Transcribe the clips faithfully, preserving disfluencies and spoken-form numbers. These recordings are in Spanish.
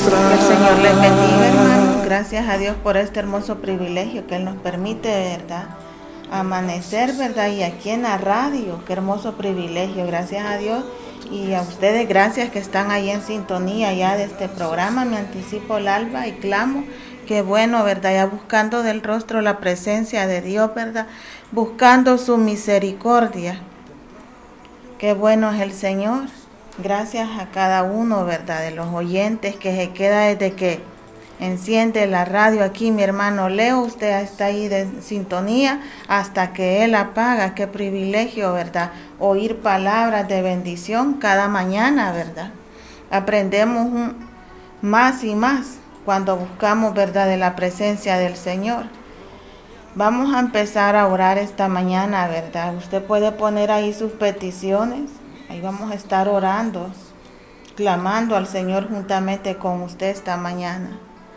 Que el Señor les bendiga, hermanos. Gracias a Dios por este hermoso privilegio que Él nos permite, ¿verdad?, amanecer, ¿verdad? Y aquí en la radio, qué hermoso privilegio, gracias a Dios. Y a ustedes, gracias que están ahí en sintonía ya de este programa. Me anticipo el alba y clamo. Qué bueno, ¿verdad? Ya buscando del rostro la presencia de Dios, ¿verdad? Buscando su misericordia. Qué bueno es el Señor. Gracias a cada uno, ¿verdad?, de los oyentes que se queda desde que enciende la radio aquí. Mi hermano Leo, usted está ahí de sintonía hasta que Él apaga. Qué privilegio, ¿verdad?, oír palabras de bendición cada mañana, ¿verdad? Aprendemos un, más y más cuando buscamos, ¿verdad?, de la presencia del Señor. Vamos a empezar a orar esta mañana, ¿verdad? Usted puede poner ahí sus peticiones. Ahí vamos a estar orando, clamando al Señor juntamente con usted esta mañana.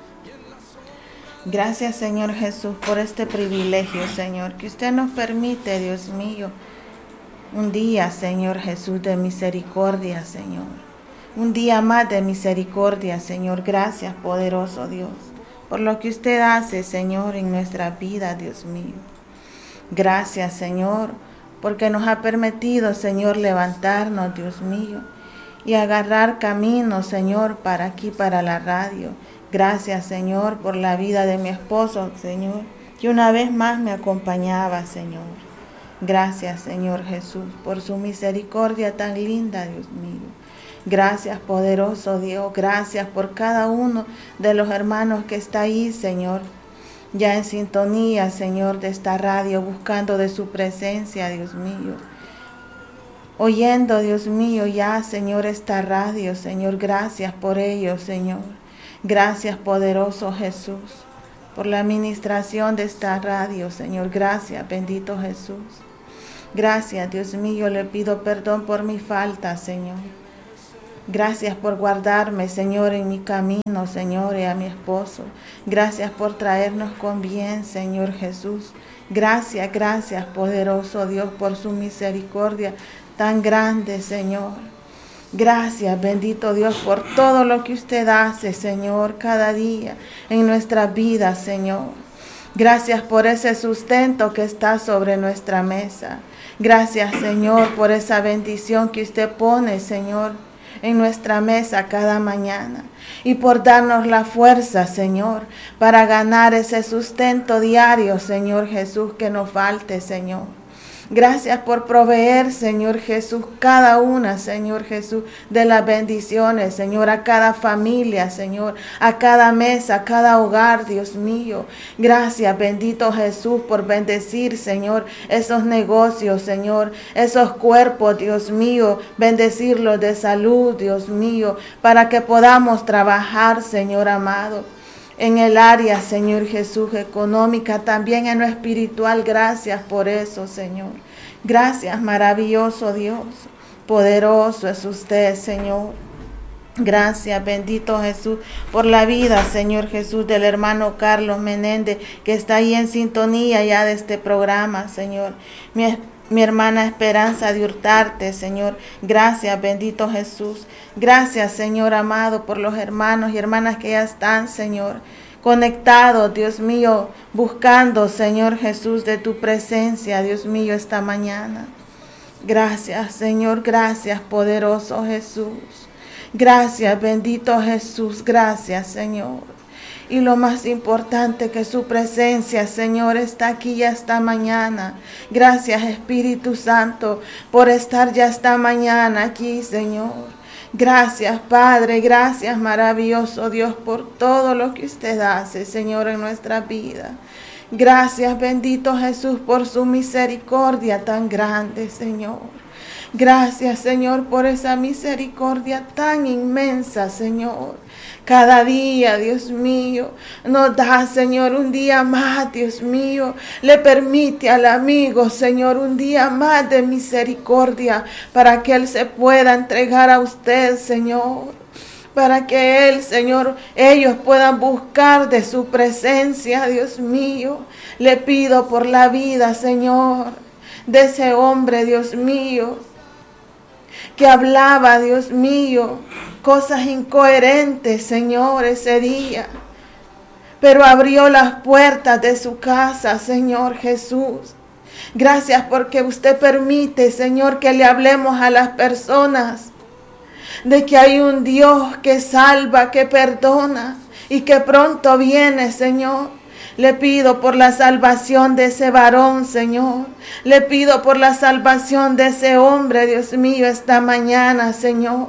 Gracias, Señor Jesús, por este privilegio, Señor, que usted nos permite, Dios mío, un día, Señor Jesús, de misericordia, Señor. Un día más de misericordia, Señor. Gracias, poderoso Dios, por lo que usted hace, Señor, en nuestra vida, Dios mío. Gracias, Señor, porque nos ha permitido, Señor, levantarnos, Dios mío, y agarrar camino, Señor, para aquí, para la radio. Gracias, Señor, por la vida de mi esposo, Señor, que una vez más me acompañaba, Señor. Gracias, Señor Jesús, por su misericordia tan linda, Dios mío. Gracias, poderoso Dios. Gracias por cada uno de los hermanos que está ahí, Señor, ya en sintonía, Señor, de esta radio, buscando de su presencia, Dios mío. Oyendo, Dios mío, ya, Señor, esta radio, Señor. Gracias por ello, Señor. Gracias, poderoso Jesús, por la administración de esta radio, Señor. Gracias, bendito Jesús. Gracias, Dios mío. Le pido perdón por mi falta, Señor. Gracias por guardarme, Señor, en mi camino, Señor, y a mi esposo. Gracias por traernos con bien, Señor Jesús. Gracias, gracias, poderoso Dios, por su misericordia tan grande, Señor. Gracias, bendito Dios, por todo lo que usted hace, Señor, cada día en nuestra vida, Señor. Gracias por ese sustento que está sobre nuestra mesa. Gracias, Señor, por esa bendición que usted pone, Señor, en nuestra mesa cada mañana, y por darnos la fuerza, Señor, para ganar ese sustento diario, Señor Jesús, que nos falte, Señor. Gracias por proveer, Señor Jesús, cada una, Señor Jesús, de las bendiciones, Señor, a cada familia, Señor, a cada mesa, a cada hogar, Dios mío. Gracias, bendito Jesús, por bendecir, Señor, esos negocios, Señor, esos cuerpos, Dios mío, bendecirlos de salud, Dios mío, para que podamos trabajar, Señor amado, en el área, Señor Jesús, económica, también en lo espiritual. Gracias por eso, Señor. Gracias, maravilloso Dios. Poderoso es usted, Señor. Gracias, bendito Jesús, por la vida, Señor Jesús, del hermano Carlos Menéndez, que está ahí en sintonía ya de este programa, Señor. Mi Mi hermana Esperanza de Hurtarte, Señor. Gracias, bendito Jesús. Gracias, Señor amado, por los hermanos y hermanas que ya están, Señor, conectados, Dios mío, buscando, Señor Jesús, de tu presencia, Dios mío, esta mañana. Gracias, Señor. Gracias, poderoso Jesús. Gracias, bendito Jesús. Gracias, Señor. Y lo más importante, que su presencia, Señor, está aquí ya esta mañana. Gracias, Espíritu Santo, por estar ya esta mañana aquí, Señor. Gracias, Padre. Gracias, maravilloso Dios, por todo lo que usted hace, Señor, en nuestra vida. Gracias, bendito Jesús, por su misericordia tan grande, Señor. Gracias, Señor, por esa misericordia tan inmensa, Señor. Cada día, Dios mío, nos da, Señor, un día más, Dios mío. Le permite al amigo, Señor, un día más de misericordia para que Él se pueda entregar a usted, Señor. Para que Él, Señor, ellos puedan buscar de su presencia, Dios mío. Le pido por la vida, Señor, de ese hombre, Dios mío, que hablaba, Dios mío, cosas incoherentes, Señor, ese día. Pero abrió las puertas de su casa, Señor Jesús. Gracias porque usted permite, Señor, que le hablemos a las personas de que hay un Dios que salva, que perdona y que pronto viene, Señor. Le pido por la salvación de ese varón, Señor. Le pido por la salvación de ese hombre, Dios mío, esta mañana, Señor.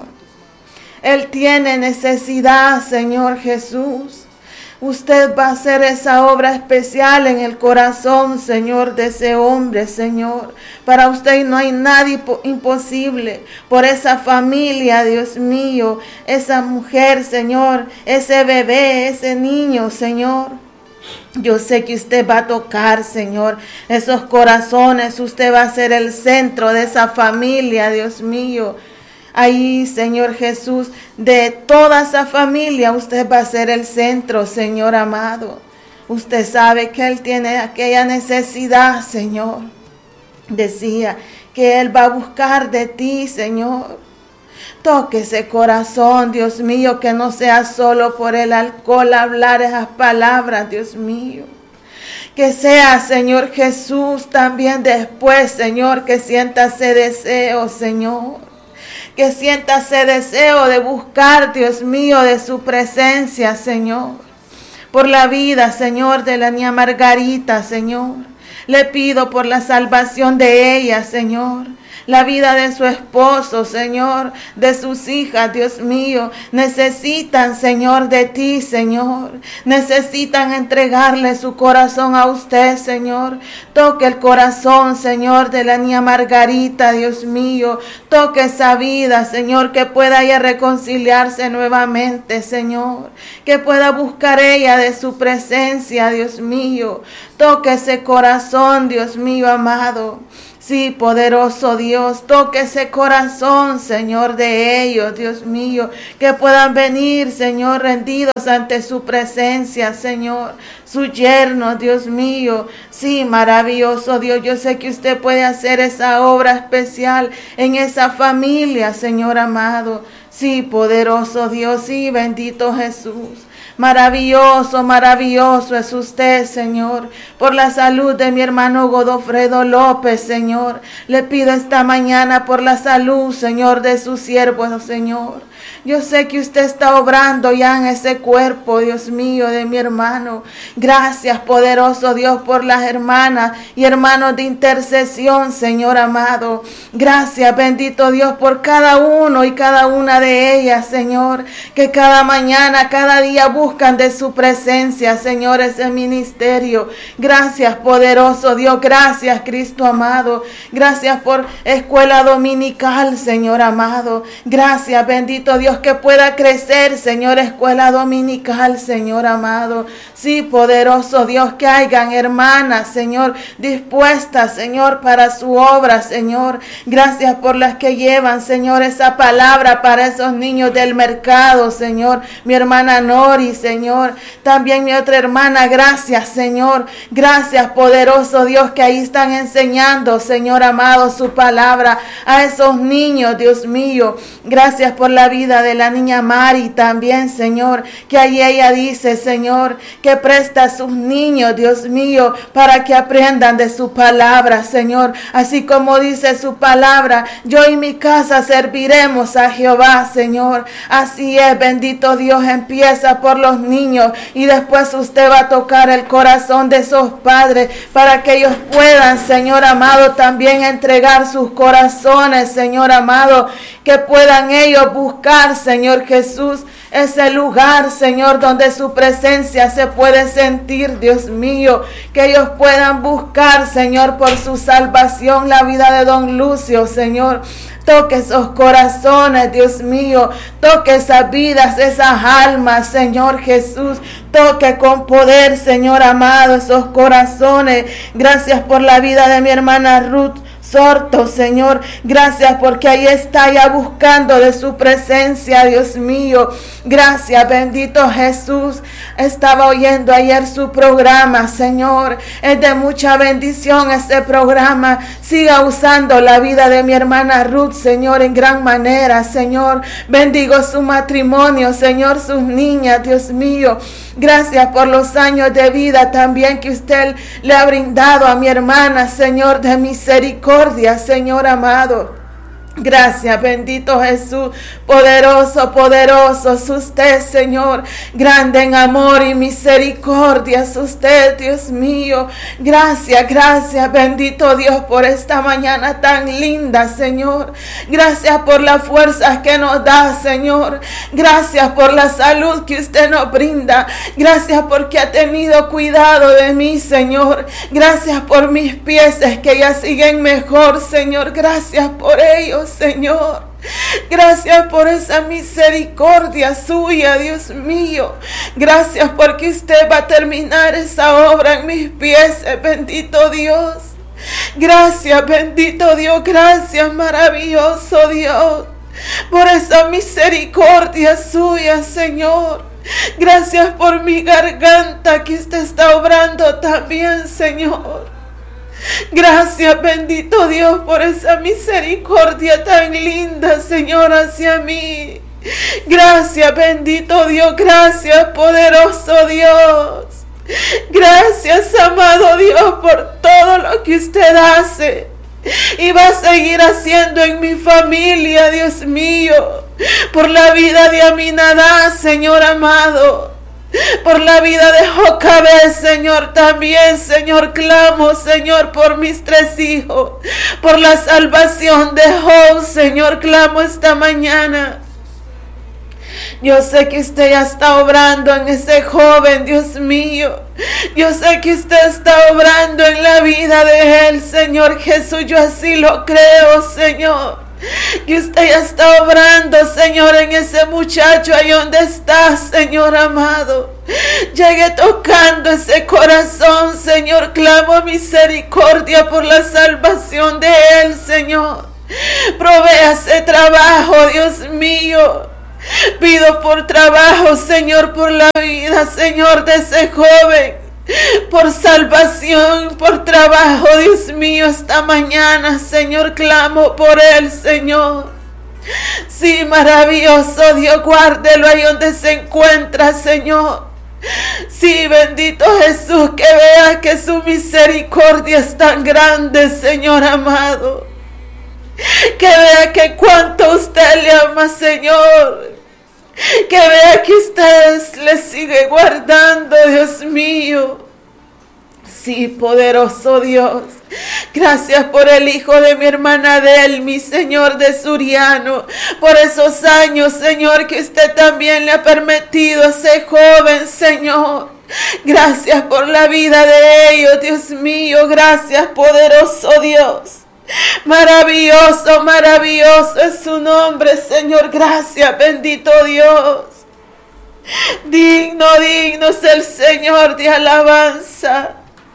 Él tiene necesidad, Señor Jesús. Usted va a hacer esa obra especial en el corazón, Señor, de ese hombre, Señor. Para usted no hay nada imposible. Por esa familia, Dios mío, esa mujer, Señor, ese bebé, ese niño, Señor. Yo sé que usted va a tocar, Señor, esos corazones. Usted va a ser el centro de esa familia, Dios mío. Ahí, Señor Jesús, de toda esa familia, usted va a ser el centro, Señor amado. Usted sabe que Él tiene aquella necesidad, Señor. Decía que Él va a buscar de ti, Señor. Toque ese corazón, Dios mío, que no sea solo por el alcohol hablar esas palabras, Dios mío. Que sea, Señor Jesús, también después, Señor, que sienta ese deseo, Señor. Que sienta ese deseo de buscar, Dios mío, de su presencia, Señor. Por la vida, Señor, de la niña Margarita, Señor. Le pido por la salvación de ella, Señor. La vida de su esposo, Señor, de sus hijas, Dios mío. Necesitan, Señor, de ti, Señor. Necesitan entregarle su corazón a usted, Señor. Toque el corazón, Señor, de la niña Margarita, Dios mío. Toque esa vida, Señor, que pueda ella reconciliarse nuevamente, Señor. Que pueda buscar ella de su presencia, Dios mío. Toque ese corazón, Dios mío amado. Sí, poderoso Dios, toque ese corazón, Señor, de ellos, Dios mío, que puedan venir, Señor, rendidos ante su presencia, Señor, su yerno, Dios mío. Sí, maravilloso Dios, yo sé que usted puede hacer esa obra especial en esa familia, Señor amado. Sí, poderoso Dios, sí, bendito Jesús. Maravilloso, maravilloso es usted, Señor, por la salud de mi hermano Godofredo López, Señor. Le pido esta mañana por la salud, Señor, de sus siervos, Señor. Yo sé que usted está obrando ya en ese cuerpo, Dios mío, de mi hermano. Gracias, poderoso Dios, por las hermanas y hermanos de intercesión, Señor amado. Gracias, bendito Dios, por cada uno y cada una de ellas, Señor, que cada mañana, cada día buscan de su presencia, Señor, ese ministerio. Gracias, poderoso Dios. Gracias, Cristo amado. Gracias por escuela dominical, Señor amado. Gracias, bendito Dios, que pueda crecer, Señor, escuela dominical, Señor amado. Sí, poderoso Dios, que hayan hermanas, Señor, dispuestas, Señor, para su obra, Señor. Gracias por las que llevan, Señor, esa palabra para esos niños del mercado, Señor. Mi hermana Nori, Señor. También mi otra hermana, gracias, Señor. Gracias, poderoso Dios, que ahí están enseñando, Señor amado, su palabra a esos niños, Dios mío. Gracias por la vida de la niña Mari también, Señor, que ahí ella dice, Señor, que presta a sus niños, Dios mío, para que aprendan de su palabra, Señor, así como dice su palabra, yo y mi casa serviremos a Jehová, Señor. Así es, bendito Dios, empieza por los niños y después usted va a tocar el corazón de esos padres para que ellos puedan, Señor amado, también entregar sus corazones, Señor amado, que puedan ellos buscar, Señor Jesús, ese lugar, Señor, donde su presencia se puede sentir, Dios mío, que ellos puedan buscar, Señor, por su salvación, la vida de don Lucio, Señor. Toque esos corazones, Dios mío. Toque esas vidas, esas almas, Señor Jesús. Toque con poder, Señor amado, esos corazones. Gracias por la vida de mi hermana Ruth exhorto, Señor. Gracias porque ahí está ya buscando de su presencia, Dios mío. Gracias, bendito Jesús. Estaba oyendo ayer su programa, Señor. Es de mucha bendición ese programa. Siga usando la vida de mi hermana Ruth, Señor, en gran manera, Señor. Bendigo su matrimonio, Señor, sus niñas, Dios mío. Gracias por los años de vida también que usted le ha brindado a mi hermana, Señor, de misericordia, Señor amado. Gracias, bendito Jesús, poderoso, poderoso es usted, Señor, grande en amor y misericordia es usted, Dios mío. Gracias, gracias, bendito Dios, por esta mañana tan linda, Señor. Gracias por las fuerzas que nos da, Señor. Gracias por la salud que usted nos brinda. Gracias porque ha tenido cuidado de mí, Señor. Gracias por mis pies que ya siguen mejor, Señor. Gracias por ellos, Señor. Gracias por esa misericordia suya, Dios mío. Gracias porque usted va a terminar esa obra en mis pies, bendito Dios. Gracias, bendito Dios. Gracias, maravilloso Dios, por esa misericordia suya, Señor. Gracias por mi garganta que usted está obrando también, Señor. Gracias, bendito Dios, por esa misericordia tan linda, Señor, hacia mí. Gracias, bendito Dios. Gracias, poderoso Dios. Gracias, amado Dios, por todo lo que usted hace y va a seguir haciendo en mi familia, Dios mío. Por la vida de Aminadá, Señor amado. Por la vida de Jocabed, Señor, también, Señor, clamo, Señor, por mis tres hijos. Por la salvación de Job, Señor, clamo esta mañana. Yo sé que usted ya está obrando en ese joven, Dios mío. Yo sé que usted está obrando en la vida de él, Señor Jesús. Yo así lo creo, Señor. Que usted ya está obrando, Señor, en ese muchacho ahí donde está, Señor amado. Llegue tocando ese corazón, Señor. Clamo misericordia por la salvación de él, Señor. Provéase trabajo, Dios mío. Pido por trabajo, Señor, por la vida, Señor, de ese joven. Por salvación, por trabajo, Dios mío, esta mañana, Señor, clamo por él, Señor. Sí, maravilloso Dios, guárdelo ahí donde se encuentra, Señor. Sí, bendito Jesús, que vea que su misericordia es tan grande, Señor amado. Que vea que cuánto usted le ama, Señor. Que vea que usted le sigue guardando, Dios mío. Sí, poderoso Dios. Gracias por el hijo de mi hermana Delmi, Señor, de Suriano. Por esos años, Señor, que usted también le ha permitido a ese joven, Señor. Gracias por la vida de ellos, Dios mío. Gracias, poderoso Dios. Maravilloso, maravilloso es su nombre, Señor. Gracias, bendito Dios. Digno, digno es el Señor de alabanza.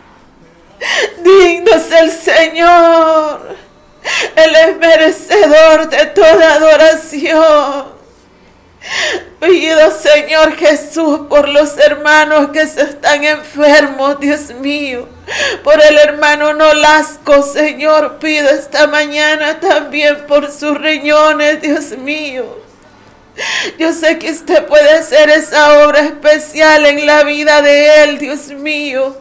Digno es el Señor. Él es merecedor de toda adoración. Pido, Señor Jesús, por los hermanos que se están enfermos, Dios mío. Por el hermano Nolasco, Señor, pido esta mañana también por sus riñones, Dios mío. Yo sé que usted puede hacer esa obra especial en la vida de él, Dios mío.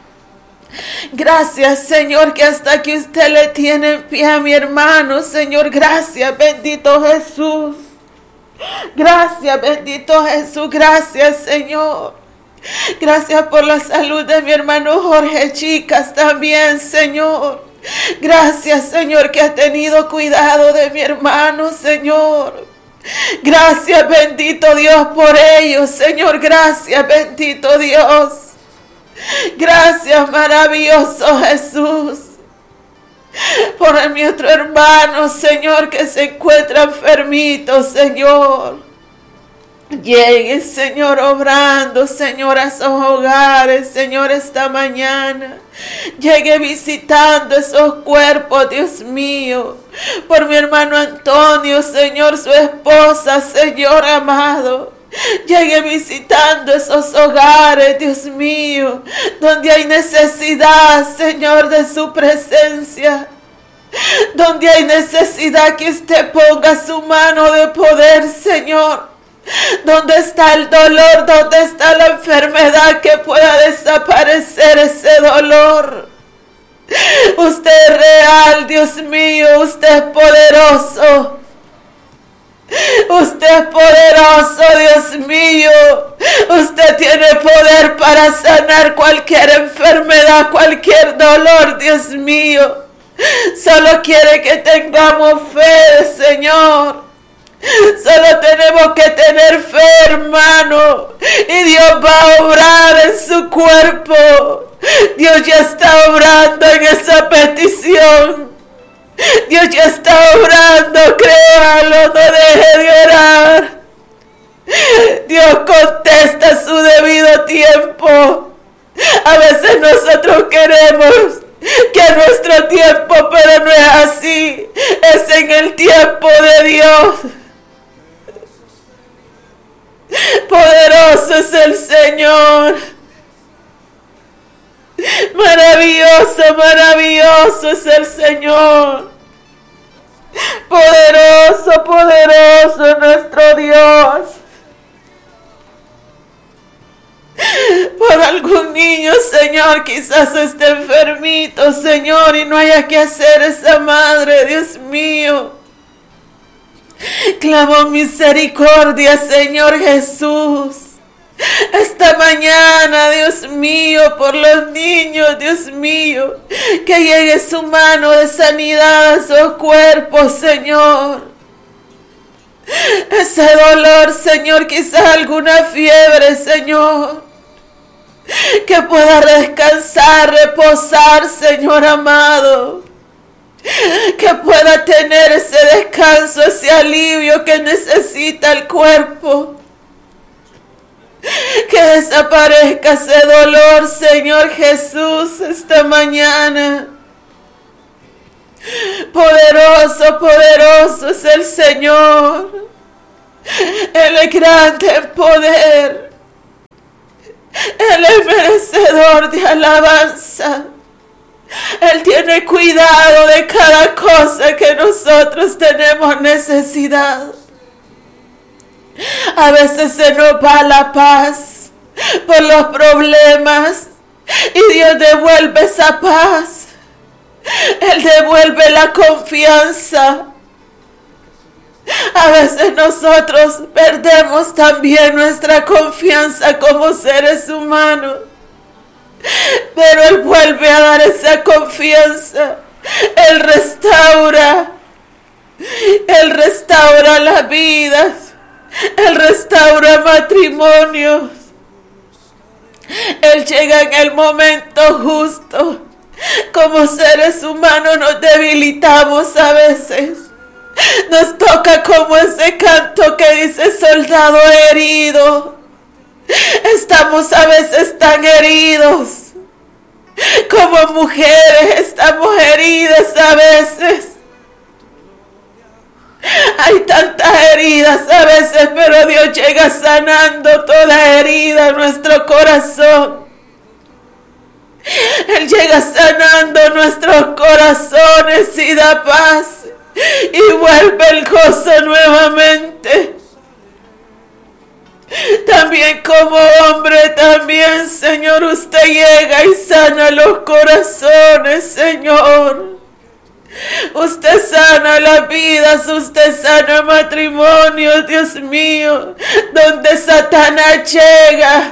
Gracias, Señor, que hasta que usted le tiene en pie a mi hermano, Señor. Gracias, bendito Jesús. Gracias, bendito Jesús. Gracias, Señor. Gracias por la salud de mi hermano Jorge Chicas también, Señor. Gracias, Señor, que ha tenido cuidado de mi hermano, Señor. Gracias, bendito Dios, por ellos, Señor. Gracias, bendito Dios. Gracias, maravilloso Jesús. Por mi otro hermano, Señor, que se encuentra enfermito, Señor. Llegue, Señor, obrando, Señor, a esos hogares, Señor, esta mañana. Llegue visitando esos cuerpos, Dios mío. Por mi hermano Antonio, Señor, su esposa, Señor amado. Llegue visitando esos hogares, Dios mío, donde hay necesidad, Señor, de su presencia. Donde hay necesidad que usted ponga su mano de poder, Señor. ¿Dónde está el dolor? ¿Dónde está la enfermedad que pueda desaparecer ese dolor? Usted es real, Dios mío. Usted es poderoso. Usted es poderoso, Dios mío. Usted tiene poder para sanar cualquier enfermedad, cualquier dolor, Dios mío. Solo quiere que tengamos fe, Señor. Solo tenemos que tener fe, hermano, y Dios va a obrar en su cuerpo. Dios ya está obrando en esa petición. Dios ya está obrando, créalo, no deje de orar. Dios contesta a su debido tiempo. A veces nosotros queremos que es nuestro tiempo, pero no es así. Es en el tiempo de Dios. Poderoso es el Señor. Maravilloso, maravilloso es el Señor. Poderoso, poderoso es nuestro Dios. Por algún niño, Señor, quizás esté enfermito, Señor, y no haya que hacer esa madre, Dios mío. Clamo misericordia, Señor Jesús. Esta mañana, Dios mío, por los niños, Dios mío, que llegue su mano de sanidad a esos cuerpos, Señor. Ese dolor, Señor, quizás alguna fiebre, Señor. Que pueda descansar, reposar, Señor amado. Que pueda tener ese descanso, ese alivio que necesita el cuerpo. Que desaparezca ese dolor, Señor Jesús, esta mañana. Poderoso, poderoso es el Señor. Él es grande en poder. Él es merecedor de alabanza. Él tiene cuidado de cada cosa que nosotros tenemos necesidad. A veces se nos va la paz por los problemas y Dios devuelve esa paz. Él devuelve la confianza. A veces nosotros perdemos también nuestra confianza como seres humanos. Pero Él vuelve a dar esa confianza. Él restaura. Él restaura las vidas. Él restaura matrimonios. Él llega en el momento justo. Como seres humanos nos debilitamos a veces. Nos toca como ese canto que dice soldado herido. Estamos a veces tan heridos. Como mujeres estamos heridas a veces. Hay tantas heridas a veces, pero Dios llega sanando toda herida en nuestro corazón. Él llega sanando nuestros corazones y da paz. Y vuelve el gozo nuevamente. También como hombre, también, Señor, usted llega y sana los corazones, Señor. Usted sana las vidas, usted sana matrimonios, Dios mío, donde Satanás llega.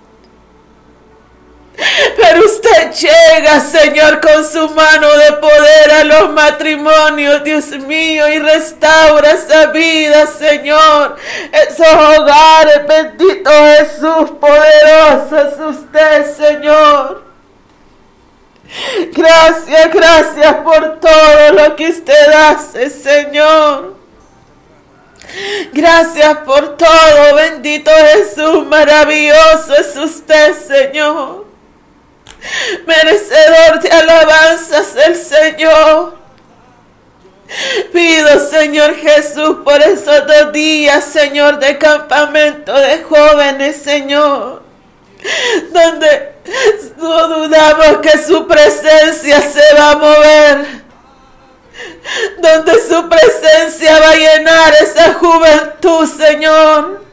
Pero usted llega, Señor, con su mano de poder a los matrimonios, Dios mío, y restaura esa vida, Señor. Esos hogares, bendito Jesús, poderoso es usted, Señor. Gracias, gracias por todo lo que usted hace, Señor. Gracias por todo, bendito Jesús, maravilloso es usted, Señor. Merecedor de alabanzas el Señor. Pido, Señor Jesús, por esos dos días, Señor, de campamento de jóvenes, Señor, donde no dudamos que su presencia se va a mover, donde su presencia va a llenar esa juventud, Señor.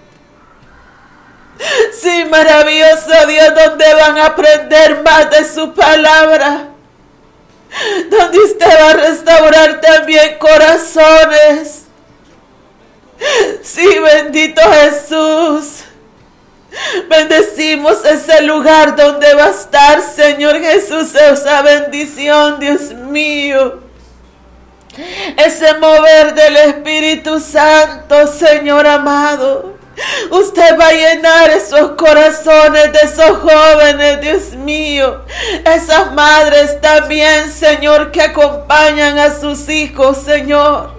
Sí, maravilloso Dios, donde van a aprender más de su palabra, donde usted va a restaurar también corazones. Sí, bendito Jesús. Bendecimos ese lugar donde va a estar, Señor Jesús, esa bendición, Dios mío. Ese mover del Espíritu Santo, Señor amado. Usted va a llenar esos corazones de esos jóvenes, Dios mío. Esas madres también, Señor, que acompañan a sus hijos, Señor.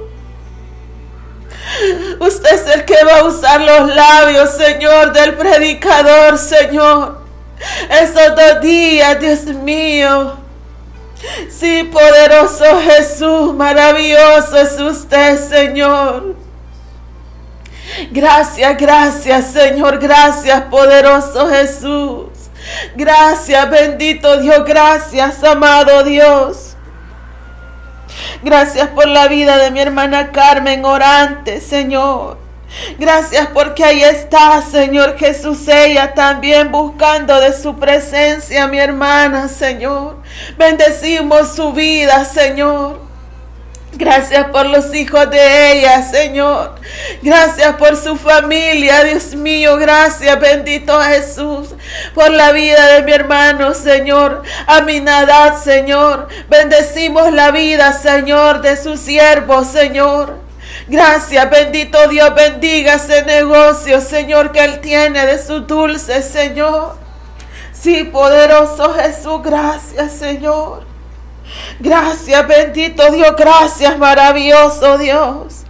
Usted es el que va a usar los labios, Señor, del predicador, Señor. Esos dos días, Dios mío. Sí, poderoso Jesús, maravilloso es usted, Señor. Gracias, gracias, Señor, gracias, poderoso Jesús. Gracias, bendito Dios, gracias, amado Dios. Gracias por la vida de mi hermana Carmen Orante, Señor. Gracias porque ahí está, Señor Jesús, ella también buscando de su presencia, mi hermana, Señor. Bendecimos su vida, Señor. Gracias por los hijos de ella, Señor. Gracias por su familia, Dios mío. Gracias, bendito Jesús, por la vida de mi hermano, Señor Aminadab, Señor. Bendecimos la vida, Señor, de su siervo, Señor. Gracias, bendito Dios, bendiga ese negocio, Señor, que él tiene de su dulce, Señor. Sí, poderoso Jesús, gracias, Señor. Gracias, bendito Dios, gracias, maravilloso Dios.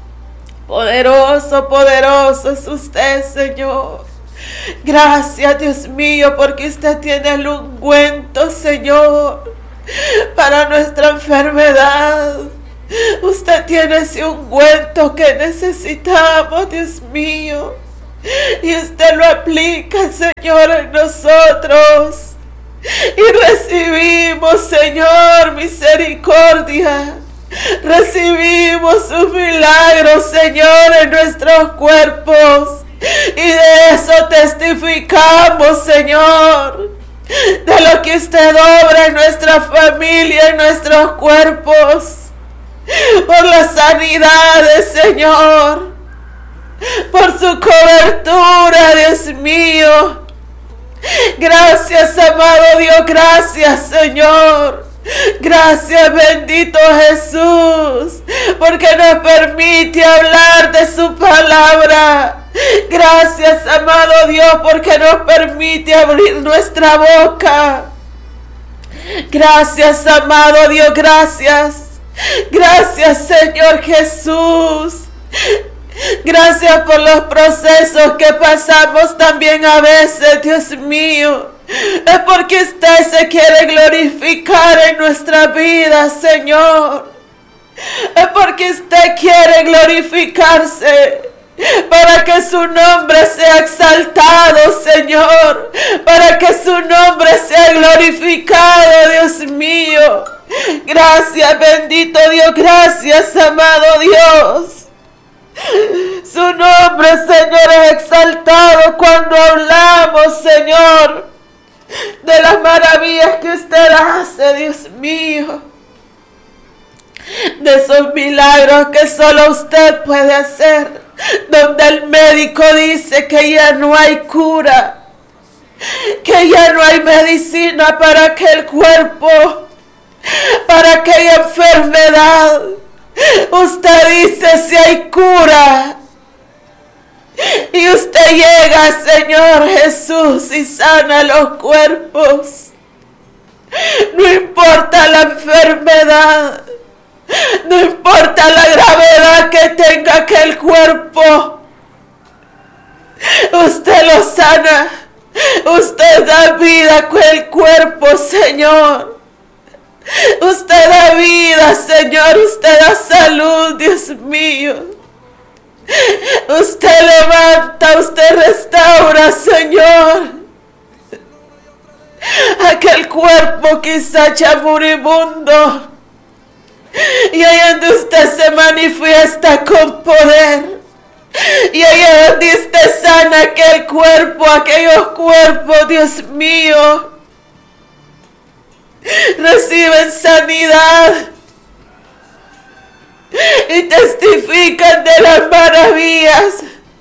Poderoso, poderoso es usted, Señor. Gracias, Dios mío, porque usted tiene el ungüento, Señor, para nuestra enfermedad. Usted tiene ese ungüento que necesitamos, Dios mío. Y usted lo aplica, Señor, en nosotros. Y recibimos, Señor, misericordia. Recibimos sus milagros, Señor, en nuestros cuerpos. Y de eso testificamos, Señor. De lo que usted obra en nuestra familia, en nuestros cuerpos. Por las sanidades, Señor. Por su cobertura, Dios mío. Gracias, amado Dios, gracias, Señor. Gracias, bendito Jesús, porque nos permite hablar de su palabra. Gracias, amado Dios, porque nos permite abrir nuestra boca. Gracias, amado Dios, gracias. Gracias, Señor Jesús. Gracias por los procesos que pasamos también a veces, Dios mío. Es porque usted se quiere glorificar en nuestra vida, Señor. Es porque usted quiere glorificarse, para que su nombre sea exaltado, Señor. Para que su nombre sea glorificado, Dios mío. Gracias, bendito Dios, gracias, amado Dios. Su nombre, Señor, es exaltado cuando hablamos, Señor, de las maravillas que usted hace, Dios mío. De esos milagros que solo usted puede hacer, donde el médico dice que ya no hay cura, que ya no hay medicina para aquel cuerpo, para aquella enfermedad. Usted dice si hay cura. Y usted llega, Señor Jesús, y sana los cuerpos. No importa la enfermedad. No importa la gravedad que tenga aquel cuerpo, usted lo sana. Usted da vida a aquel cuerpo, Señor. Usted da vida, Señor. Usted da salud, Dios mío. Usted levanta, usted restaura, Señor. Aquel cuerpo quizá ya moribundo. Y ahí es donde usted se manifiesta con poder. Y ahí es donde usted sana aquel cuerpo, aquellos cuerpos, Dios mío. Reciben sanidad. Y testifican de las maravillas.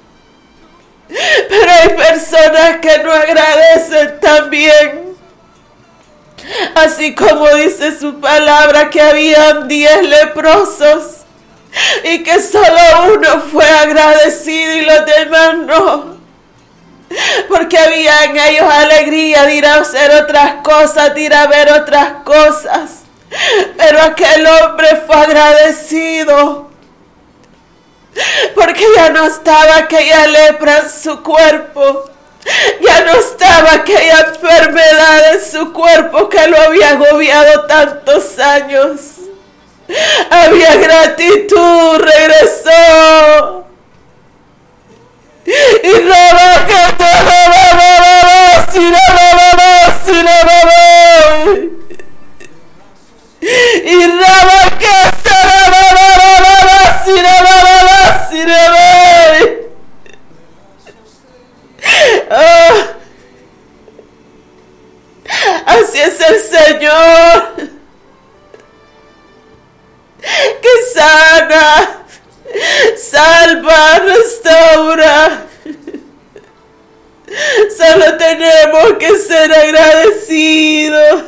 Pero hay personas que no agradecen también. Así como dice su palabra que habían diez leprosos y que solo uno fue agradecido y los demás no. Porque había en ellos alegría de ir a hacer otras cosas, de ir a ver otras cosas. Pero aquel hombre fue agradecido. Porque ya no estaba aquella lepra en su cuerpo. Ya no estaba aquella enfermedad en su cuerpo que lo había agobiado tantos años. Había gratitud, regresó. Y raba que te raba, si raba, si raba. Y raba que te raba, si raba, si raba. Oh. Así es el Señor, que sana, salva, restaura. Solo tenemos que ser agradecidos.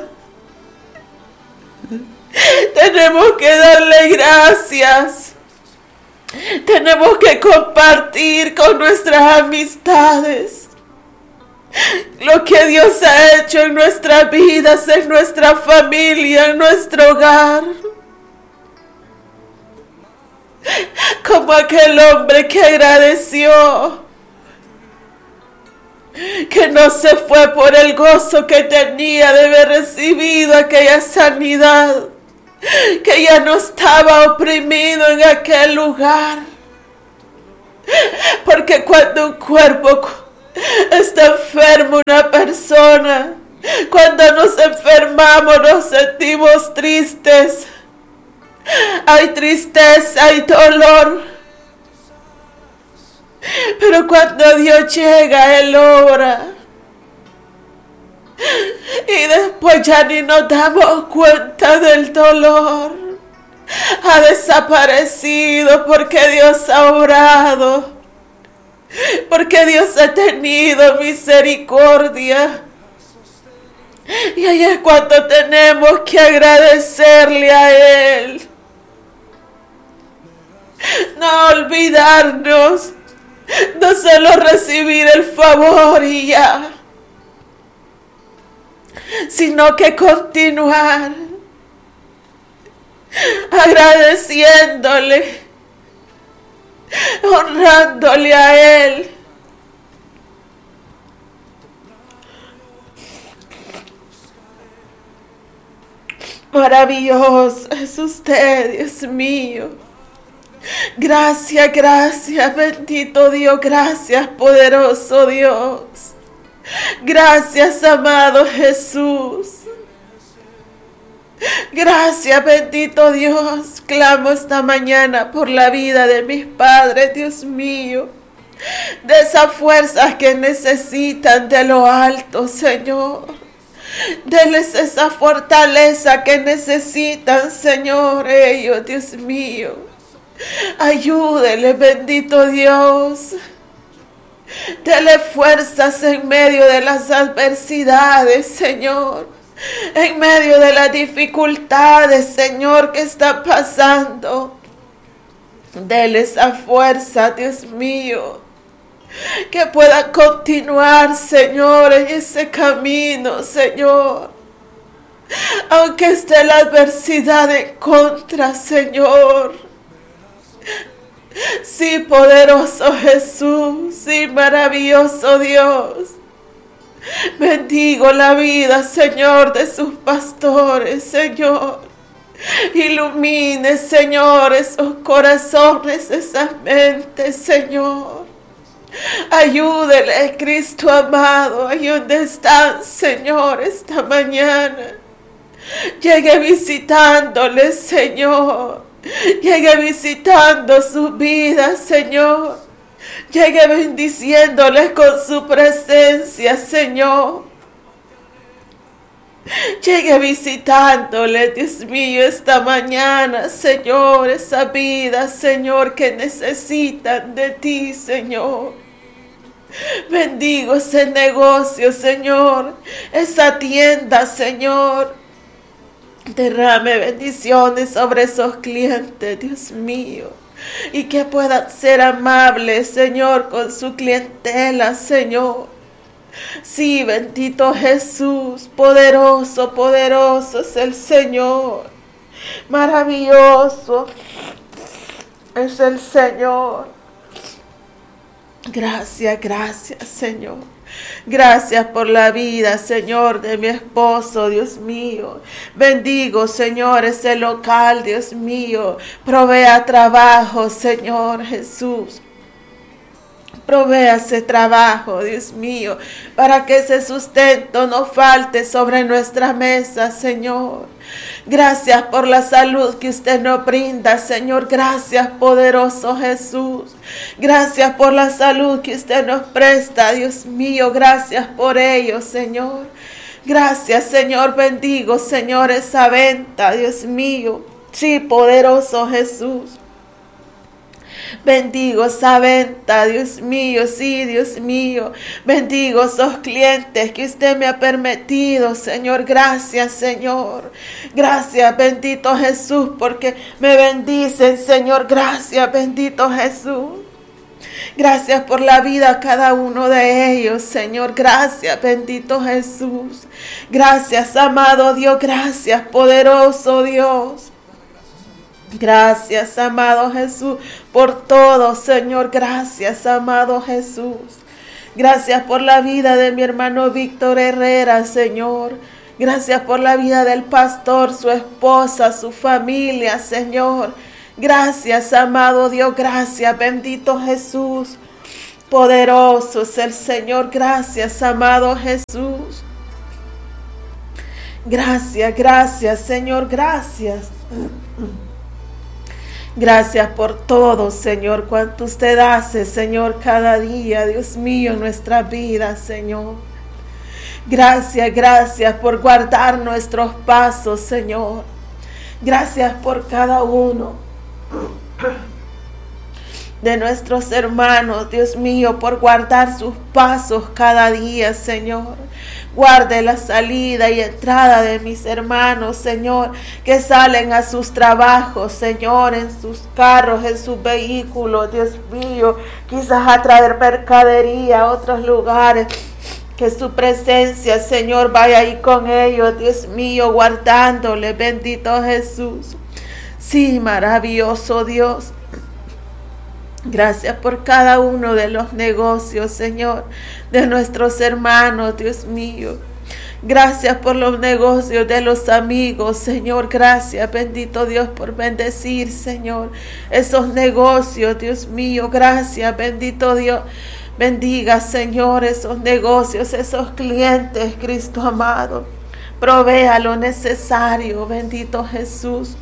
Tenemos que darle gracias. Tenemos que compartir con nuestras amistades lo que Dios ha hecho en nuestras vidas, en nuestra familia, en nuestro hogar. Como aquel hombre que agradeció, que no se fue por el gozo que tenía de haber recibido aquella sanidad, que ya no estaba oprimido en aquel lugar. Porque cuando un cuerpo está enfermo, una persona, cuando nos enfermamos nos sentimos tristes. Hay tristeza, hay dolor. Pero cuando Dios llega, Él obra. Y después ya ni nos damos cuenta del dolor. Ha desaparecido porque Dios ha obrado. Porque Dios ha tenido misericordia. Y ahí es cuando tenemos que agradecerle a Él. No olvidarnos. No solo recibir el favor y ya, sino que continuar agradeciéndole, honrándole a Él. Maravilloso es usted, Dios mío. Gracias, gracias, bendito Dios, gracias, poderoso Dios. Gracias, amado Jesús. Gracias, bendito Dios. Clamo esta mañana por la vida de mis padres, Dios mío. De esas fuerzas que necesitan de lo alto, Señor. Denles esa fortaleza que necesitan, Señor, ellos, Dios mío. Ayúdele, bendito Dios. Dele fuerzas en medio de las adversidades, Señor. En medio de las dificultades, Señor, que están pasando. Dele esa fuerza, Dios mío. Que pueda continuar, Señor, en ese camino, Señor. Aunque esté la adversidad en contra, Señor. Sí, poderoso Jesús, sí, maravilloso Dios. Bendigo la vida, Señor, de sus pastores, Señor. Ilumine, Señor, esos corazones, esas mentes, Señor. Ayúdele, Cristo amado, ahí donde están, Señor, esta mañana. Llegue visitándoles, Señor. Llegue visitando sus vidas, Señor. Llegue bendiciéndoles con su presencia, Señor. Llegue visitándoles, Dios mío, esta mañana, Señor, esa vida, Señor, que necesitan de ti, Señor. Bendigo ese negocio, Señor, esa tienda, Señor. Derrame bendiciones sobre esos clientes, Dios mío, y que puedan ser amables, Señor, con su clientela, Señor. Sí, bendito Jesús, poderoso, poderoso es el Señor. Maravilloso es el Señor. Gracias, gracias, Señor. Gracias por la vida, Señor, de mi esposo, Dios mío. Bendigo, Señor, ese local, Dios mío. Provea trabajo, Señor Jesús. Provea ese trabajo, Dios mío, para que ese sustento no falte sobre nuestra mesa, Señor. Gracias por la salud que usted nos brinda, Señor. Gracias, poderoso Jesús. Gracias por la salud que usted nos presta, Dios mío. Gracias por ello, Señor. Gracias, Señor. Bendigo, Señor, esa venta, Dios mío. Sí, poderoso Jesús. Bendigo esa venta, Dios mío, sí, Dios mío. Bendigo esos clientes que usted me ha permitido, Señor. Gracias, Señor. Gracias, bendito Jesús, porque me bendicen, Señor. Gracias, bendito Jesús. Gracias por la vida a cada uno de ellos, Señor. Gracias, bendito Jesús. Gracias, amado Dios. Gracias, poderoso Dios. Gracias, amado Jesús, por todo, Señor. Gracias, amado Jesús. Gracias por la vida de mi hermano Víctor Herrera, Señor. Gracias por la vida del pastor, su esposa, su familia, Señor. Gracias, amado Dios. Gracias, bendito Jesús. Poderoso es el Señor. Gracias, amado Jesús. Gracias, gracias, Señor. Gracias. Gracias por todo, Señor, cuanto usted hace, Señor, cada día, Dios mío, en nuestra vida, Señor. Gracias, gracias por guardar nuestros pasos, Señor. Gracias por cada uno de nuestros hermanos, Dios mío, por guardar sus pasos cada día, Señor. Guarde la salida y entrada de mis hermanos, Señor, que salen a sus trabajos, Señor, en sus carros, en sus vehículos, Dios mío, quizás a traer mercadería a otros lugares. Que su presencia, Señor, vaya ahí con ellos, Dios mío, guardándole, bendito Jesús. Sí, maravilloso Dios. Gracias por cada uno de los negocios, Señor, de nuestros hermanos, Dios mío. Gracias por los negocios de los amigos, Señor. Gracias, bendito Dios, por bendecir, Señor, esos negocios, Dios mío. Gracias, bendito Dios. Bendiga, Señor, esos negocios, esos clientes, Cristo amado. Provea lo necesario, bendito Jesús.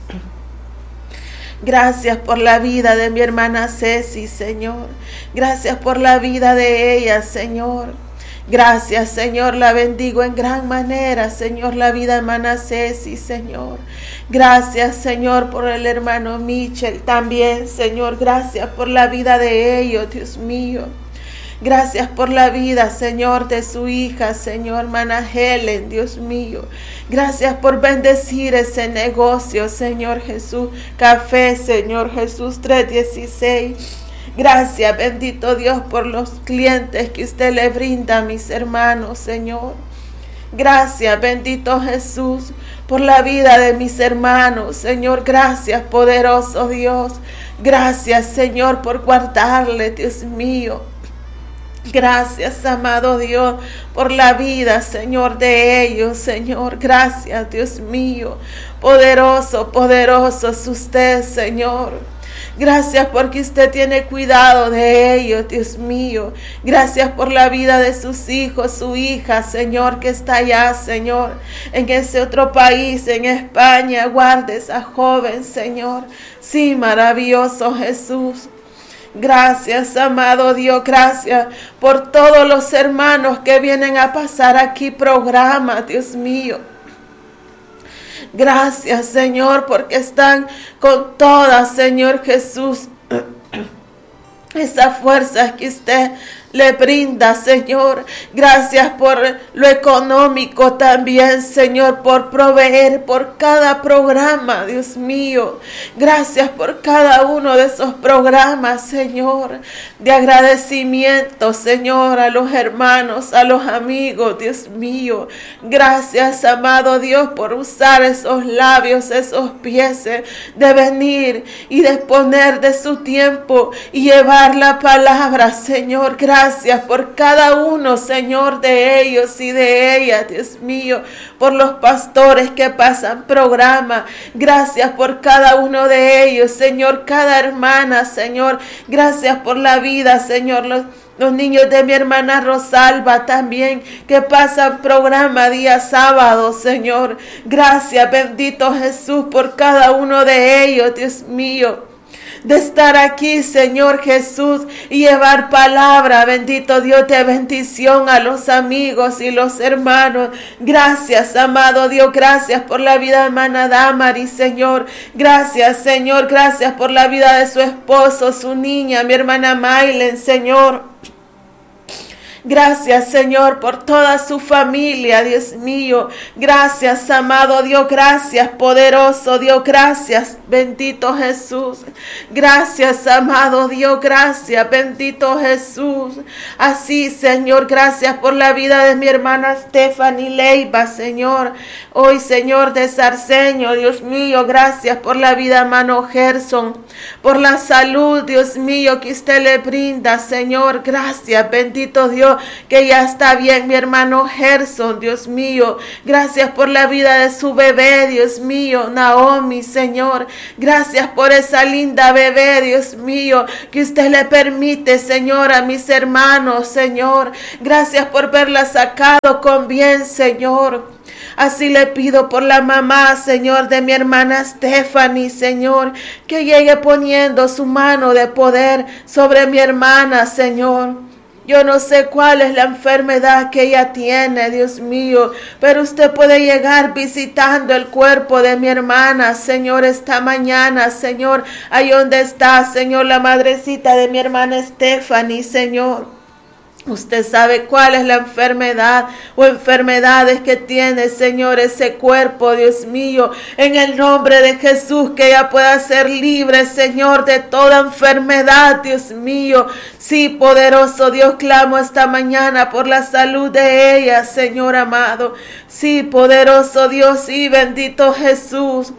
Gracias por la vida de mi hermana Ceci, Señor. Gracias por la vida de ella, Señor. Gracias, Señor, la bendigo en gran manera, Señor, la vida de hermana Ceci, Señor. Gracias, Señor, por el hermano Michel también, Señor. Gracias por la vida de ellos, Dios mío. Gracias por la vida, Señor, de su hija, Señor, hermana Helen, Dios mío. Gracias por bendecir ese negocio, Señor Jesús. Café, Señor Jesús, trescientos dieciséis. Gracias, bendito Dios, por los clientes que usted le brinda a mis hermanos, Señor. Gracias, bendito Jesús, por la vida de mis hermanos. Señor, gracias, poderoso Dios. Gracias, Señor, por guardarle, Dios mío. Gracias, amado Dios, por la vida, Señor, de ellos, Señor. Gracias, Dios mío. Poderoso, poderoso es usted, Señor. Gracias porque usted tiene cuidado de ellos, Dios mío. Gracias por la vida de sus hijos, su hija, Señor, que está allá, Señor, en ese otro país, en España. Guarde esa joven, Señor. Sí, maravilloso Jesús. Gracias, amado Dios, gracias por todos los hermanos que vienen a pasar aquí programa, Dios mío. Gracias, Señor, porque están con todas, Señor Jesús, esas fuerzas que usted le brinda, Señor. Gracias por lo económico también, Señor, por proveer por cada programa, Dios mío. Gracias por cada uno de esos programas, Señor, de agradecimiento, Señor, a los hermanos, a los amigos, Dios mío. Gracias, amado Dios, por usar esos labios, esos pies, de venir y de poner de su tiempo y llevar la palabra, Señor. Gracias. Gracias por cada uno, Señor, de ellos y de ellas, Dios mío, por los pastores que pasan programa. Gracias por cada uno de ellos, Señor, cada hermana, Señor. Gracias por la vida, Señor, los Los niños de mi hermana Rosalba también, que pasan programa día sábado, Señor. Gracias, bendito Jesús, por cada uno de ellos, Dios mío, de estar aquí, Señor Jesús, y llevar palabra, bendito Dios, de bendición a los amigos y los hermanos. Gracias, amado Dios, gracias por la vida de hermana Damari, Señor. Gracias, Señor, gracias por la vida de su esposo, su niña, mi hermana Maylen, Señor. Gracias, Señor, por toda su familia, Dios mío. Gracias, amado Dios. Gracias, poderoso Dios. Gracias, bendito Jesús. Gracias, amado Dios. Gracias, bendito Jesús. Así, Señor, gracias por la vida de mi hermana Stephanie Leiva, Señor. Hoy, Señor, de Sarceño, Dios mío. Gracias por la vida, hermano Gerson. Por la salud, Dios mío, que usted le brinda, Señor. Gracias, bendito Dios, que ya está bien, mi hermano Gerson, Dios mío. Gracias por la vida de su bebé, Dios mío, Naomi, Señor. Gracias por esa linda bebé, Dios mío, que usted le permite, Señor, a mis hermanos, Señor. Gracias por verla sacado con bien, Señor. Así le pido por la mamá, Señor, de mi hermana Stephanie, Señor, que llegue poniendo su mano de poder sobre mi hermana, Señor. Yo no sé cuál es la enfermedad que ella tiene, Dios mío, pero usted puede llegar visitando el cuerpo de mi hermana, Señor, esta mañana, Señor, ahí donde está, Señor, la madrecita de mi hermana Stephanie, Señor. Usted sabe cuál es la enfermedad o enfermedades que tiene, Señor, ese cuerpo, Dios mío. En el nombre de Jesús, que ella pueda ser libre, Señor, de toda enfermedad, Dios mío. Sí, poderoso Dios, clamo esta mañana por la salud de ella, Señor amado. Sí, poderoso Dios, sí, bendito Jesús.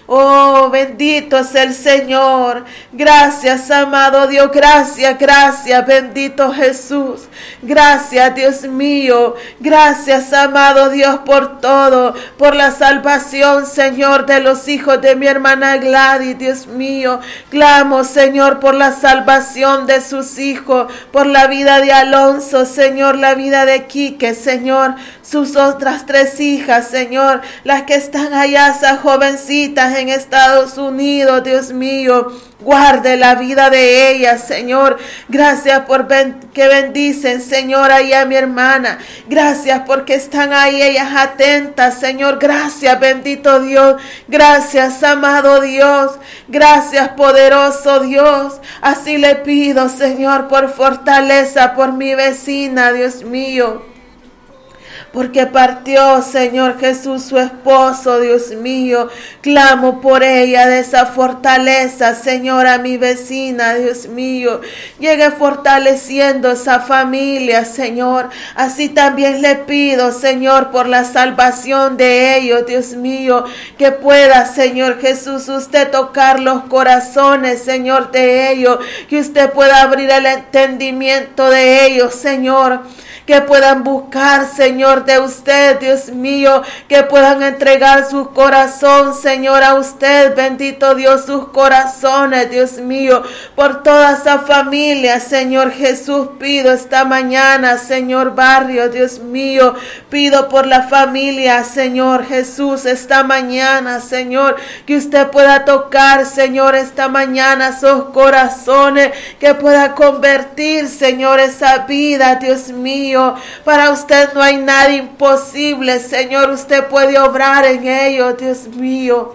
Oh, bendito es el Señor. Gracias, amado Dios. Gracias, gracias, bendito Jesús. Gracias, Dios mío. Gracias, amado Dios, por todo. Por la salvación, Señor, de los hijos de mi hermana Gladys, Dios mío. Clamo, Señor, por la salvación de sus hijos. Por la vida de Alonso, Señor. La vida de Quique, Señor. Sus otras tres hijas, Señor. Las que están allá, esas jovencitas en Estados Unidos, Dios mío. Guarde la vida de ellas, Señor. Gracias por ben- que bendicen, Señor, ahí a mi hermana. Gracias porque están ahí ellas atentas, Señor. Gracias, bendito Dios. Gracias, amado Dios. Gracias, poderoso Dios. Así le pido, Señor, por fortaleza, por mi vecina, Dios mío. porque partió, Señor Jesús, su esposo, Dios mío. Clamo por ella de esa fortaleza, Señor, a mi vecina, Dios mío. Llegue fortaleciendo esa familia, Señor. Así también le pido, Señor, por la salvación de ellos, Dios mío, que pueda, Señor Jesús, usted tocar los corazones, Señor, de ellos, que usted pueda abrir el entendimiento de ellos, Señor, que puedan buscar, Señor, de usted, Dios mío, que puedan entregar su corazón, Señor, a usted, bendito Dios, sus corazones, Dios mío, por toda esa familia, Señor Jesús, pido esta mañana, Señor Barrio, Dios mío, pido por la familia, Señor Jesús, esta mañana, Señor, que usted pueda tocar, Señor, esta mañana esos corazones, que pueda convertir, Señor, esa vida, Dios mío. Para usted no hay nada imposible, Señor. Usted puede obrar en ellos, Dios mío.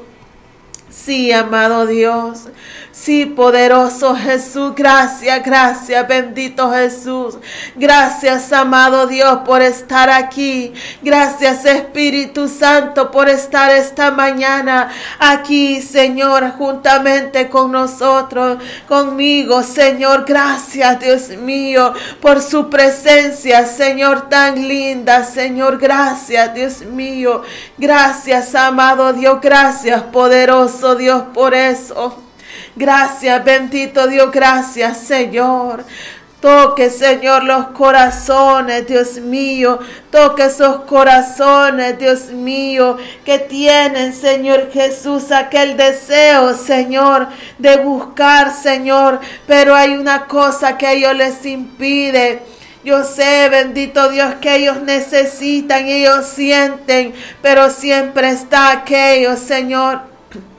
Sí, amado Dios. Sí, poderoso Jesús, gracias, gracias, bendito Jesús. Gracias, amado Dios, por estar aquí. Gracias, Espíritu Santo, por estar esta mañana aquí, Señor, juntamente con nosotros, conmigo, Señor. Gracias, Dios mío, por su presencia, Señor, tan linda, Señor. Gracias, Dios mío. Gracias, amado Dios, gracias, poderoso Dios, por eso. Gracias, bendito Dios, gracias, Señor. Toque, Señor, los corazones, Dios mío. Toque esos corazones, Dios mío, que tienen, Señor Jesús, aquel deseo, Señor, de buscar, Señor. Pero hay una cosa que a ellos les impide. Yo sé, bendito Dios, que ellos necesitan, ellos sienten, pero siempre está aquello, Señor,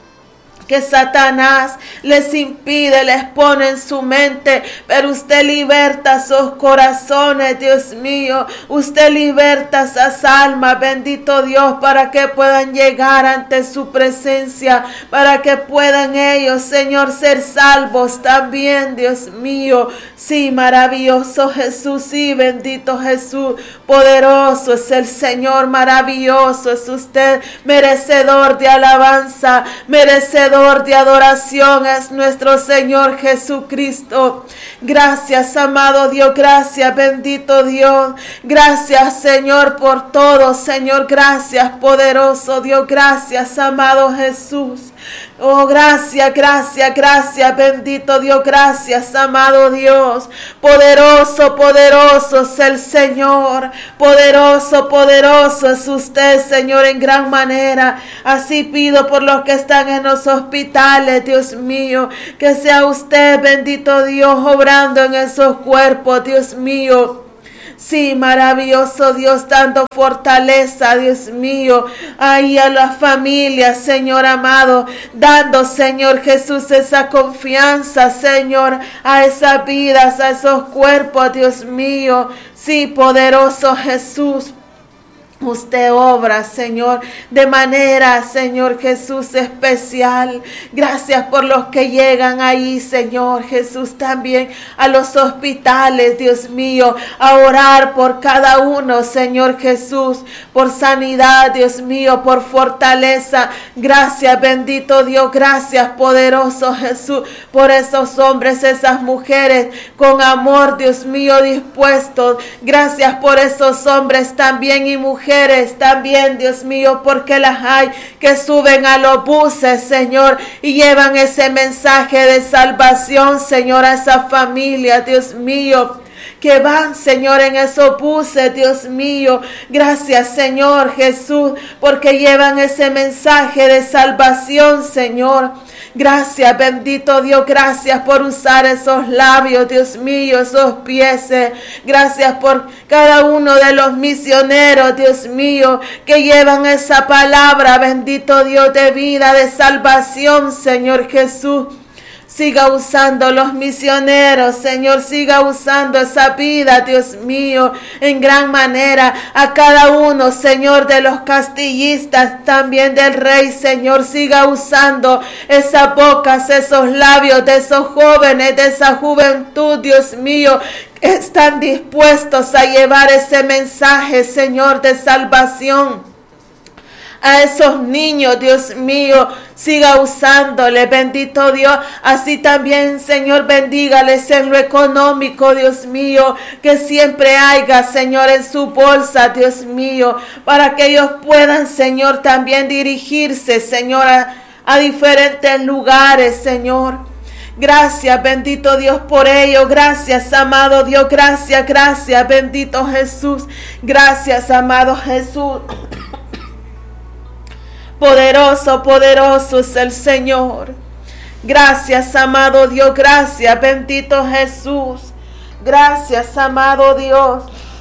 que Satanás les impide, les pone en su mente, pero usted liberta sus corazones, Dios mío. Usted liberta esas almas, bendito Dios, para que puedan llegar ante su presencia, para que puedan ellos, Señor, ser salvos también, Dios mío. Sí, maravilloso Jesús, sí, bendito Jesús, poderoso es el Señor, maravilloso es usted, merecedor de alabanza, merecedor de adoración es nuestro Señor Jesucristo. Gracias, amado Dios, gracias, bendito Dios. Gracias, Señor, por todo, Señor. Gracias, poderoso Dios. Gracias, amado Jesús. Oh, gracias, gracias, gracias, bendito Dios, gracias, amado Dios. Poderoso, poderoso es el Señor. Poderoso, poderoso es usted, Señor, en gran manera. Así pido por los que están en los hospitales, Dios mío, que sea usted, bendito Dios, obrando en esos cuerpos, Dios mío. Sí, maravilloso Dios, dando fortaleza, Dios mío, ahí a la familia, Señor amado, dando, Señor Jesús, esa confianza, Señor, a esas vidas, a esos cuerpos, Dios mío. Sí, poderoso Jesús. Usted obra, Señor, de manera, Señor Jesús, especial. Gracias por los que llegan ahí, Señor Jesús, también a los hospitales, Dios mío, a orar por cada uno, Señor Jesús, por sanidad, Dios mío, por fortaleza. Gracias, bendito Dios, gracias, poderoso Jesús, por esos hombres, esas mujeres con amor, Dios mío, dispuestos. Gracias por esos hombres también y mujeres también, Dios mío, porque las hay que suben a los buses, Señor, y llevan ese mensaje de salvación, Señor, a esa familia, Dios mío, que van, Señor, en esos buses, Dios mío. Gracias, Señor Jesús, porque llevan ese mensaje de salvación, Señor. Gracias, bendito Dios, gracias por usar esos labios, Dios mío, esos pies. Gracias por cada uno de los misioneros, Dios mío, que llevan esa palabra, bendito Dios, de vida, de salvación, Señor Jesús. Siga usando los misioneros, Señor, siga usando esa vida, Dios mío, en gran manera. A cada uno, Señor, de los castillistas, también del Rey, Señor, siga usando esas bocas, esos labios de esos jóvenes, de esa juventud, Dios mío, están dispuestos a llevar ese mensaje, Señor, de salvación a esos niños. Dios mío, siga usándole, bendito Dios. Así también, Señor, bendígales en lo económico, Dios mío, que siempre haya, Señor, en su bolsa, Dios mío, para que ellos puedan, Señor, también dirigirse, Señor, a, a diferentes lugares, Señor. Gracias, bendito Dios, por ello. Gracias, amado Dios. Gracias, gracias, bendito Jesús. Gracias, amado Jesús. Poderoso, poderoso es el Señor. Gracias, amado Dios. Gracias, bendito Jesús. Gracias, amado Dios.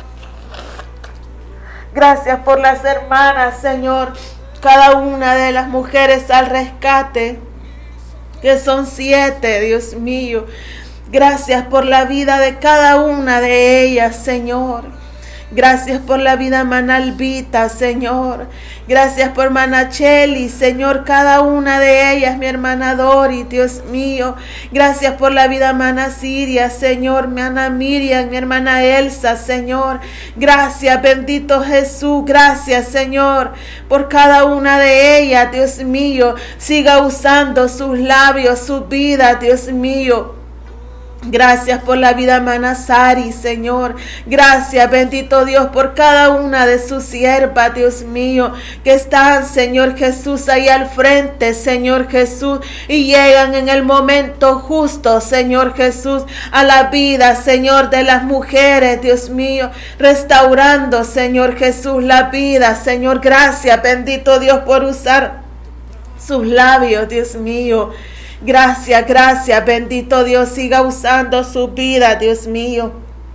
Gracias por las hermanas, Señor. Cada una de las mujeres al rescate, que son siete, Dios mío. Gracias por la vida de cada una de ellas, Señor. Gracias por la vida Manalvita, Señor. Gracias por Manacheli, Señor, cada una de ellas, mi hermana Dori, Dios mío. Gracias por la vida Manasiria, Señor, mi hermana Miriam, mi hermana Elsa, Señor. Gracias, bendito Jesús. Gracias, Señor, por cada una de ellas, Dios mío. Siga usando sus labios, su vida, Dios mío. Gracias por la vida Manasari, Señor. Gracias, bendito Dios, por cada una de sus siervas, Dios mío, que están, Señor Jesús, ahí al frente, Señor Jesús, y llegan en el momento justo, Señor Jesús, a la vida, Señor, de las mujeres, Dios mío, restaurando, Señor Jesús, la vida, Señor. Gracias, bendito Dios, por usar sus labios, Dios mío. Gracias, gracias, bendito Dios. Siga usando su vida, Dios mío,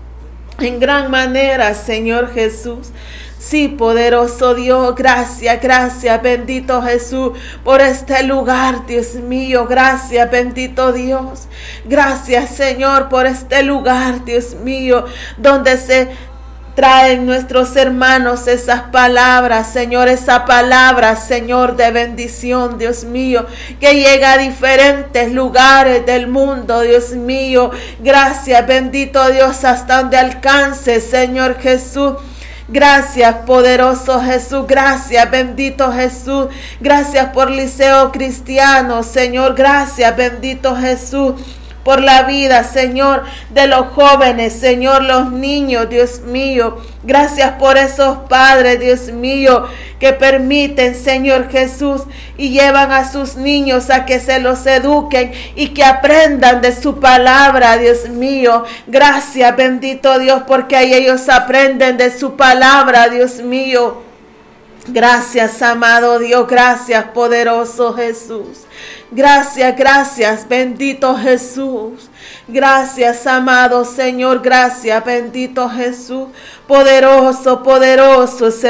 en gran manera, Señor Jesús. Sí, poderoso Dios, gracias, gracias, bendito Jesús, por este lugar, Dios mío. Gracias, bendito Dios. Gracias, Señor, por este lugar, Dios mío, donde se traen nuestros hermanos esas palabras, Señor, esa palabra, Señor, de bendición, Dios mío, que llega a diferentes lugares del mundo, Dios mío. Gracias, bendito Dios, hasta donde alcance, Señor Jesús. Gracias, poderoso Jesús. Gracias, bendito Jesús. Gracias por Liceo Cristiano, Señor. Gracias, bendito Jesús, por la vida, Señor, de los jóvenes, Señor, los niños, Dios mío. Gracias por esos padres, Dios mío, que permiten, Señor Jesús, y llevan a sus niños a que se los eduquen y que aprendan de su palabra, Dios mío. Gracias, bendito Dios, porque ahí ellos aprenden de su palabra, Dios mío. Gracias, amado Dios. Gracias, poderoso Jesús. Gracias, gracias, bendito Jesús. Gracias, amado Señor. Gracias, bendito Jesús. Poderoso, poderoso.